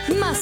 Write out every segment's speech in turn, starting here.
Más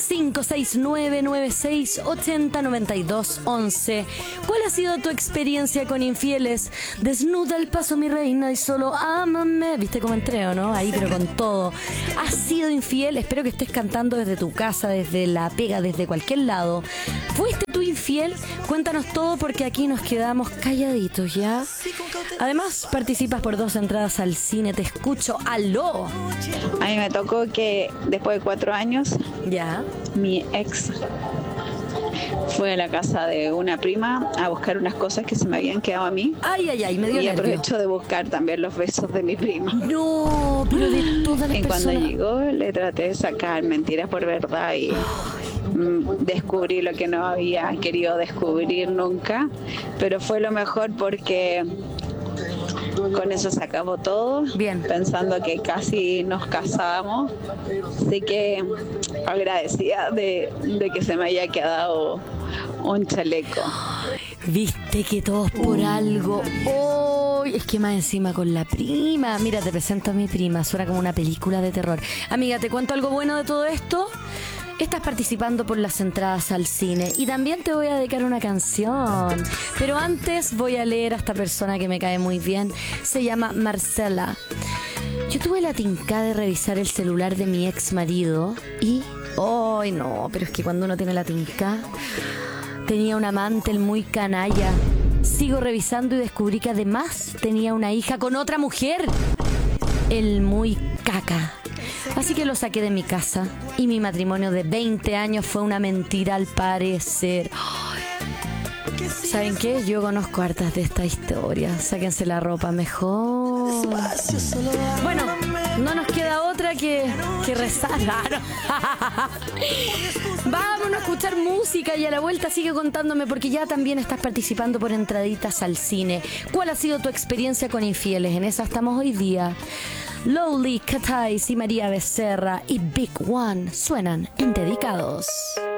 569-9680-9211. ¿Cuál ha sido tu experiencia con infieles? Desnuda el paso, mi reina, y solo ámame. ¿Viste cómo entré, o no? Ahí, pero con todo. ¿Has sido infiel? Espero que estés cantando desde tu casa, desde la pega, desde cualquier lado. ¿Fuiste tú infiel? Cuéntanos todo porque aquí nos quedamos calladitos, ¿ya? Además, participas por 2 entradas al cine. Te escucho. ¡Aló! A mí me tocó que después de 4 años, ¿Ya? mi ex fue a la casa de una prima a buscar unas cosas que se me habían quedado a mí. Ay, ay, ay, me dio Y nervio. aprovechó de buscar también los besos de mi prima. No, pero de todas las Y cuando personas. llegó le traté de sacar mentiras por verdad y descubrí lo que no había querido descubrir nunca, pero fue lo mejor porque con eso se acabó todo. Bien. Pensando que casi nos casábamos, así que agradecida de que se me haya quedado un chaleco. Viste que todos por algo. Oh, es que más encima con la prima. Mira, te presento a mi prima. Suena como una película de terror. Amiga, ¿te cuento algo bueno de todo esto? Estás participando por las entradas al cine y también te voy a dedicar una canción. Pero antes voy a leer a esta persona que me cae muy bien. Se llama Marcela. Yo tuve la tinca de revisar el celular de mi ex marido y... ¡Ay, no! Pero es que cuando uno tiene la tinca... Tenía un amante, el muy canalla. Sigo revisando y descubrí que además tenía una hija con otra mujer. El muy caca. Así que lo saqué de mi casa y mi matrimonio de 20 años fue una mentira al parecer. ¿Saben qué? Yo conozco hartas de esta historia. Sáquense la ropa mejor. Bueno, no nos queda otra que rezar. Vámonos a escuchar música y a la vuelta sigue contándome porque ya también estás participando por entraditas al cine. ¿Cuál ha sido tu experiencia con infieles? En esa estamos hoy día. Lowly, Cat Eyes y María Becerra y Big One suenan en Dedicados.